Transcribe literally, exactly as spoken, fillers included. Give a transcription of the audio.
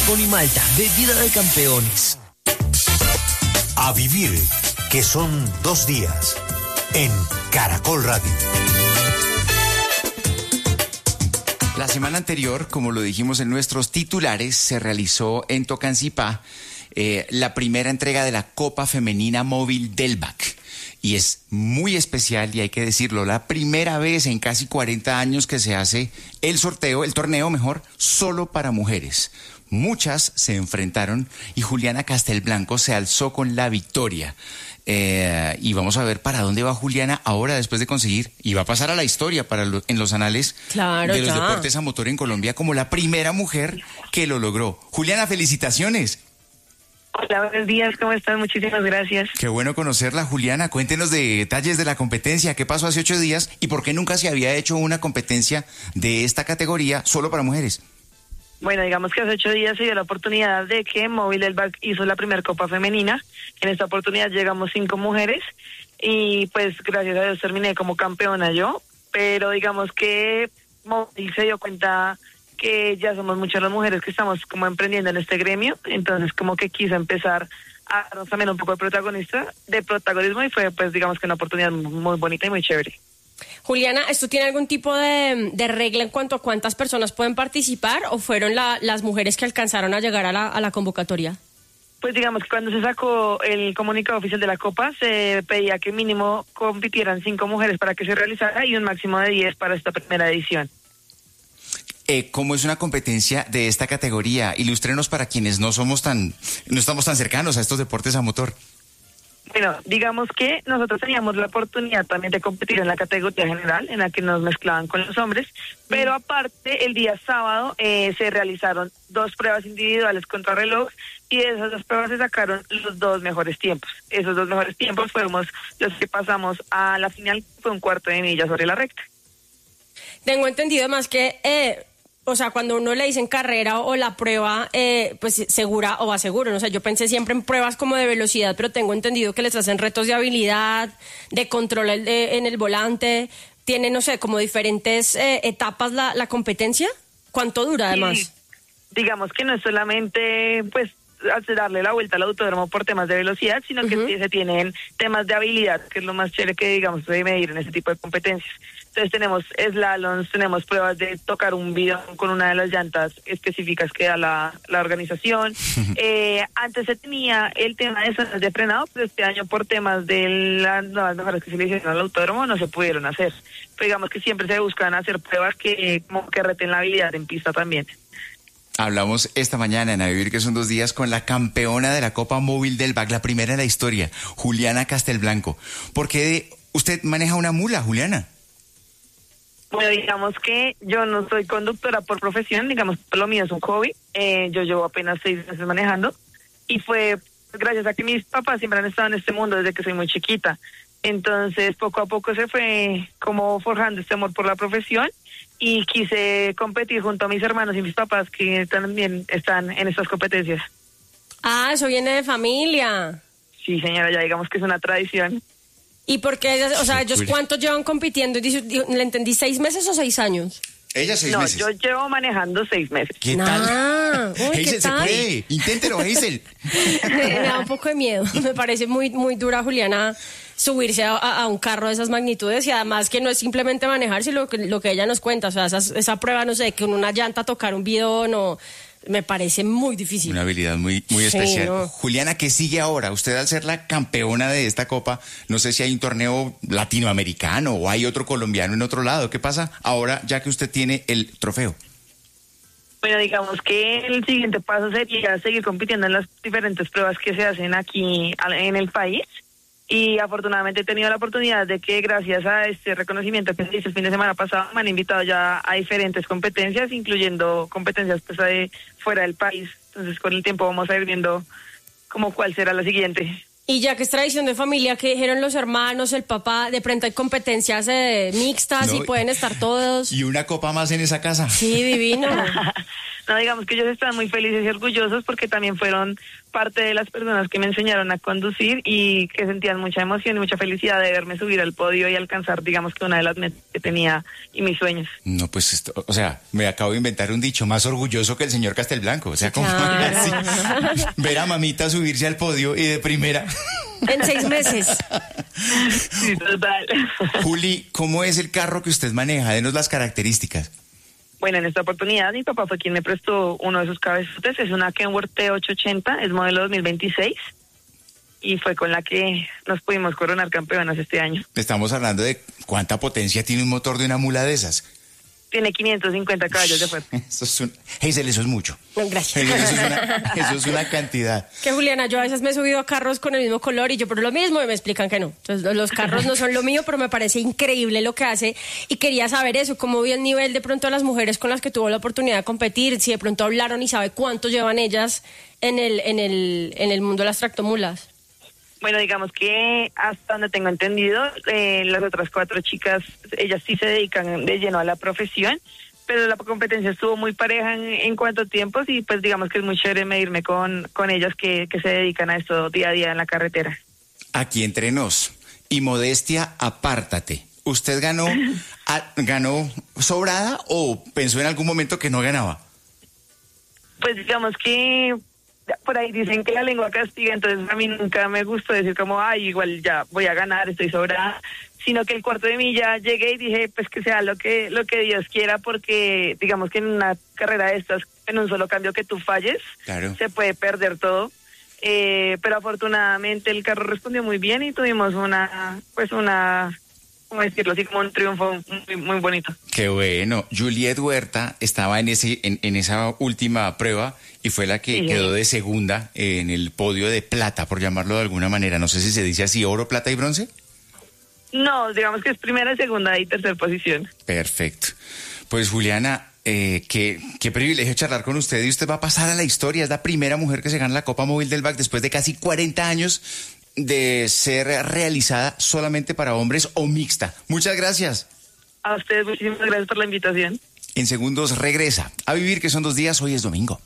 Pony Malta, bebida de campeones. A vivir, que son dos días, en Caracol Radio. La semana anterior, como lo dijimos en nuestros titulares, se realizó en Tocancipá eh, la primera entrega de la Copa Femenina Móvil del B A C. Y es muy especial, y hay que decirlo, la primera vez en casi cuarenta años que se hace el sorteo, el torneo mejor, solo para mujeres. Muchas se enfrentaron y Juliana Castelblanco se alzó con la victoria. Eh, y vamos a ver para dónde va Juliana ahora después de conseguir, y va a pasar a la historia para lo, en los anales claro, de los ya. deportes a motor en Colombia como la primera mujer que lo logró. Juliana, felicitaciones. Hola, buenos días, ¿cómo están? Muchísimas gracias. Qué bueno conocerla, Juliana. Cuéntenos de detalles de la competencia, qué pasó hace ocho días y por qué nunca se había hecho una competencia de esta categoría solo para mujeres. Bueno, digamos que hace ocho días se dio la oportunidad de que Móvil del B A C hizo la primera Copa Femenina. En esta oportunidad llegamos cinco mujeres y pues gracias a Dios terminé como campeona yo, pero digamos que Móvil se dio cuenta que ya somos muchas las mujeres que estamos como emprendiendo en este gremio, entonces como que quiso empezar a darnos también un poco de protagonista, de protagonismo, y fue pues digamos que una oportunidad muy bonita y muy chévere. Juliana, ¿esto tiene algún tipo de, de regla en cuanto a cuántas personas pueden participar o fueron la, las mujeres que alcanzaron a llegar a la, a la convocatoria? Pues digamos que cuando se sacó el comunicado oficial de la Copa se pedía que mínimo compitieran cinco mujeres para que se realizara y un máximo de diez para esta primera edición. Eh, ¿Cómo es una competencia de esta categoría? Ilústrenos para quienes no somos tan, no estamos tan cercanos a estos deportes a motor. Bueno, digamos que nosotros teníamos la oportunidad también de competir en la categoría general, en la que nos mezclaban con los hombres, pero aparte el día sábado eh, se realizaron dos pruebas individuales contra reloj y de esas dos pruebas se sacaron los dos mejores tiempos. Esos dos mejores tiempos fuimos los que pasamos a la final, fue un cuarto de milla sobre la recta. Tengo entendido además que... Eh... O sea, cuando uno le dicen carrera o la prueba, eh, pues segura o aseguro. No sé, yo pensé siempre en pruebas como de velocidad, pero tengo entendido que les hacen retos de habilidad, de control de, en el volante. Tiene, no sé, como diferentes eh, etapas la, la competencia. ¿Cuánto dura además? Sí, digamos que no es solamente, pues, darle la vuelta al autódromo por temas de velocidad, sino que uh-huh. se tienen temas de habilidad, que es lo más chévere que, digamos, se debe medir en este tipo de competencias. Entonces tenemos slaloms, tenemos pruebas de tocar un bidón con una de las llantas específicas que da la, la organización. eh, antes se tenía el tema de zonas de frenado, pero este año por temas de las nuevas mejoras que se le hicieron al autódromo no se pudieron hacer. Pero digamos que siempre se buscan hacer pruebas que como que reten la habilidad en pista también. Hablamos esta mañana en A Vivir, que son dos días, con la campeona de la Copa Móvil del B A C, la primera en la historia, Juliana Castelblanco. ¿Por qué usted maneja una mula, Juliana? Bueno, digamos que yo no soy conductora por profesión, digamos que lo mío es un hobby. Eh, yo llevo apenas seis meses manejando y fue gracias a que mis papás siempre han estado en este mundo desde que soy muy chiquita. Entonces, poco a poco se fue como forjando este amor por la profesión y quise competir junto a mis hermanos y mis papás que también están en estas competencias. Ah, eso viene de familia. Sí, señora, ya digamos que es una tradición. ¿Y por qué? O sea, ¿ellos cuántos llevan compitiendo? ¿Le entendí, seis meses o seis años? Ella seis no, meses. No, yo llevo manejando seis meses. ¿Qué tal? Ah, uy, Hazel, ¿qué tal? se puede. Inténtelo, Hazel. me, me da un poco de miedo. Me parece muy, muy dura, Juliana, subirse a, a un carro de esas magnitudes y además que no es simplemente manejar, sino lo que, lo que ella nos cuenta. O sea, esa, esa prueba, no sé, que con una llanta tocar un bidón o... Me parece muy difícil. Una habilidad muy, muy sí, especial. ¿no? Juliana, ¿qué sigue ahora? Usted al ser la campeona de esta copa, no sé si hay un torneo latinoamericano o hay otro colombiano en otro lado. ¿Qué pasa ahora ya que usted tiene el trofeo? Bueno, digamos que el siguiente paso sería seguir compitiendo en las diferentes pruebas que se hacen aquí en el país. Y afortunadamente he tenido la oportunidad de que gracias a este reconocimiento que se hizo el fin de semana pasado me han invitado ya a diferentes competencias, incluyendo competencias pues de fuera del país. Entonces con el tiempo vamos a ir viendo como cuál será la siguiente. Y ya que es tradición de familia, que dijeron los hermanos, el papá, de pronto hay competencias eh, mixtas no, y pueden estar todos. Y una copa más en esa casa. Sí, divino. No, digamos que ellos están muy felices y orgullosos porque también fueron parte de las personas que me enseñaron a conducir y que sentían mucha emoción y mucha felicidad de verme subir al podio y alcanzar, digamos que una de las metas que tenía y mis sueños. No, pues esto, o sea, me acabo de inventar un dicho, más orgulloso que el señor Castelblanco. O sea, como Claro. así, ver a mamita subirse al podio y de primera. En seis meses. Sí, total. Juli, ¿cómo es el carro que usted maneja? Denos las características. Bueno, en esta oportunidad mi papá fue quien me prestó uno de sus cabezotes, es una Kenworth T ochocientos ochenta, es modelo dos mil veintiséis y fue con la que nos pudimos coronar campeonas este año. Estamos hablando de cuánta potencia tiene un motor de una mula de esas. Tiene quinientos cincuenta caballos de fuerza. Eso es un... Hazel, eso es mucho. No, gracias. Hazel, eso es una, eso es una cantidad. Que Juliana, yo a veces me he subido a carros con el mismo color y yo por lo mismo y me explican que no. Entonces los carros no son lo mío, pero me parece increíble lo que hace y quería saber eso, cómo vio el nivel de pronto de las mujeres con las que tuvo la oportunidad de competir, si de pronto hablaron y sabe cuánto llevan ellas en el, en el, en el mundo de las tractomulas. Bueno, digamos que hasta donde tengo entendido, eh, las otras cuatro chicas, ellas sí se dedican de lleno a la profesión, pero la competencia estuvo muy pareja en, en cuanto a tiempos y pues digamos que es muy chévere medirme con, con ellas que, que se dedican a esto día a día en la carretera. Aquí entre nos. Y modestia, apártate. ¿Usted ganó, a- ganó sobrada o pensó en algún momento que no ganaba? Pues digamos que por ahí dicen que la lengua castiga, entonces a mí nunca me gustó decir como, ay, igual ya voy a ganar, estoy sobrada, sino que el cuarto de milla llegué y dije, pues que sea lo que lo que Dios quiera, porque digamos que en una carrera de estas, en un solo cambio que tú falles, Claro. se puede perder todo. Eh, pero afortunadamente el carro respondió muy bien y tuvimos una, pues una, ¿cómo decirlo así? Como un triunfo muy, muy bonito. Qué bueno. Juliet Huerta estaba en ese en, en esa última prueba y fue la que Sí. quedó de segunda en el podio de plata, por llamarlo de alguna manera. No sé si se dice así, oro, plata y bronce. No, digamos que es primera, segunda y tercera posición. Perfecto. Pues Juliana, eh, qué, qué privilegio charlar con usted y usted va a pasar a la historia. Es la primera mujer que se gana la Copa Móvil del B A C después de casi cuarenta años de ser realizada solamente para hombres o mixta. Muchas gracias. A ustedes muchísimas gracias por la invitación. En segundos regresa a Vivir, que son dos días. Hoy es domingo.